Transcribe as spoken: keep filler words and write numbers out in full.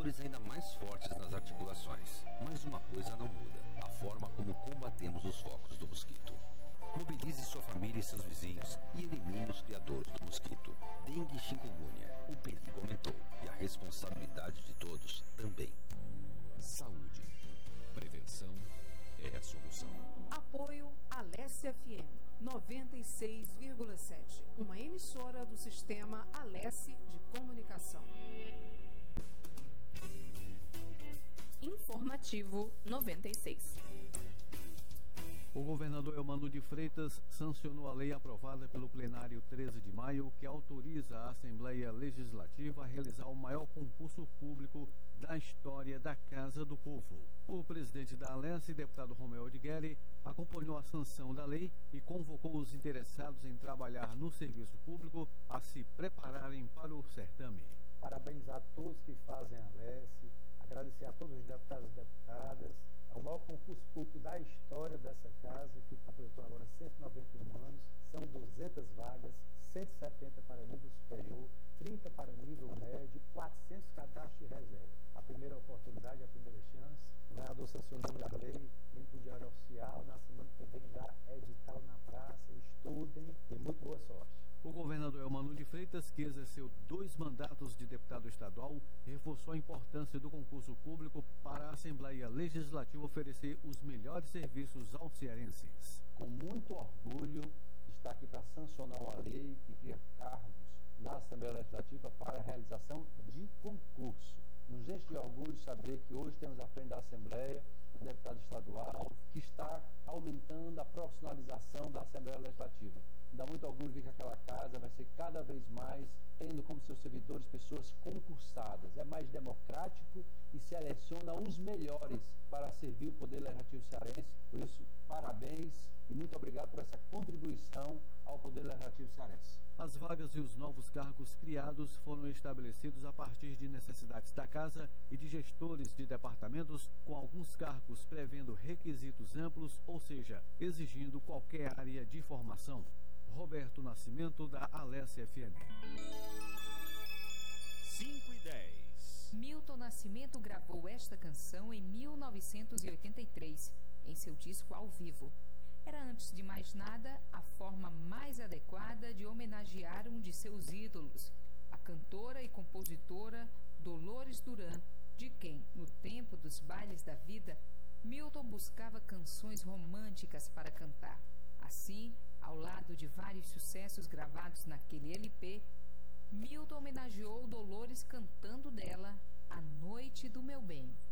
dores ainda mais fortes nas articulações. Mas uma coisa não muda: a forma como combatemos os focos do mosquito. Mobilize sua família e seus vizinhos e elimine os criadores do mosquito. Dengue e chikungunya, o perigo aumentou e a responsabilidade de todos também. Saúde. Prevenção é a solução. Apoio Alesse F M noventa e seis vírgula sete, uma emissora do sistema Alesse de comunicação. Informativo noventa e seis. O governador Eumano de Freitas sancionou a lei aprovada pelo plenário treze de maio que autoriza a Assembleia Legislativa a realizar o maior concurso público da história da Casa do Povo. O presidente da Alesse, deputado Romeu Odigueri, acompanhou a sanção da lei e convocou os interessados em trabalhar no serviço público a se prepararem para o certame. Parabenizar a todos que fazem a Alesse, agradecer a todos os deputados e deputadas. É o maior concurso público da história dessa casa, que completou agora cento e noventa e um anos. São duzentas vagas, cento e setenta para nível superior, trinta para nível médio, quatrocentos cadastros de reserva. A primeira oportunidade, a primeira chance. O governador sancionando a lei, vem para o Diário Oficial. Na semana que vem dá edital na praça. Estudem e muito boa sorte. O governador Eumano de Freitas, que exerceu dois mandatos de deputado estadual, reforçou a importância do concurso público para a Assembleia Legislativa oferecer os melhores serviços aos cearenses. Com muito orgulho, está aqui para sancionar uma lei que cria cargos na Assembleia Legislativa para a realização de concurso. Nos enche de orgulho saber que hoje temos à frente da Assembleia um deputado estadual que está aumentando a profissionalização da Assembleia Legislativa. Dá muito orgulho ver que aquela casa vai ser cada vez mais tendo como seus servidores pessoas concursadas. É mais democrático e seleciona os melhores para servir o Poder Legislativo cearense. Por isso, parabéns e muito obrigado por essa contribuição ao Poder Legislativo cearense. As vagas e os novos cargos criados foram estabelecidos a partir de necessidades da Casa e de gestores de departamentos, com alguns cargos prevendo requisitos amplos, ou seja, exigindo qualquer área de formação. Roberto Nascimento, da Alesse F M. cinco e dez. Milton Nascimento gravou esta canção em mil novecentos e oitenta e três, em seu disco ao vivo. Era, antes de mais nada, a forma mais adequada de homenagear um de seus ídolos, a cantora e compositora Dolores Duran, de quem, no tempo dos bailes da vida, Milton buscava canções românticas para cantar. Assim, ao lado de vários sucessos gravados naquele L P, Milton homenageou Dolores cantando dela A Noite do Meu Bem.